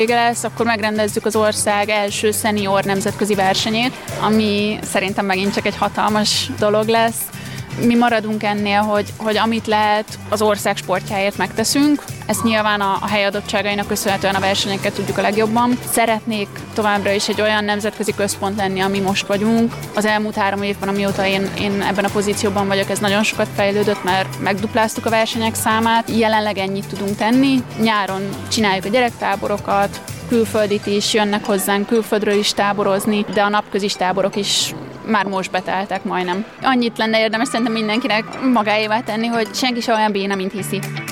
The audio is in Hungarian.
lesz, akkor megrendezzük az ország első szenior nemzetközi versenyét, ami szerintem megint csak egy hatalmas dolog lesz. Mi maradunk ennél, hogy amit lehet, az ország sportjáért megteszünk. Ezt nyilván a helyadottságainak köszönhetően a versenyeket tudjuk a legjobban. Szeretnék továbbra is egy olyan nemzetközi központ lenni, ami most vagyunk. Az elmúlt 3 évben, amióta én ebben a pozícióban vagyok, ez nagyon sokat fejlődött, mert megdupláztuk a versenyek számát. Jelenleg ennyit tudunk tenni. Nyáron csináljuk a gyerektáborokat, külföldit is, jönnek hozzánk külföldről is táborozni, de a napközis táborok is már most beteltek majdnem. Annyit lenne érdemes szerintem mindenkinek magáévá tenni, hogy senki sem olyan béna, mint hiszi.